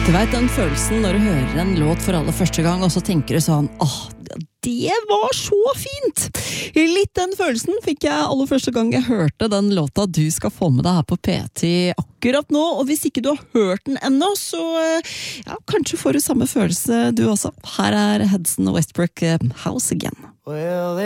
Du vet den følelsen når du hører en låt for aller første gang, og så tenker du sånn, det var så fint! Litt den følelsen fikk jeg aller første gang jeg hørte den låta du skal få med deg her på P10 akkurat nå, og hvis ikke du har hørt den ennå, så kanskje får du samme følelse du også. Her Hudson og Westbrook, House Again.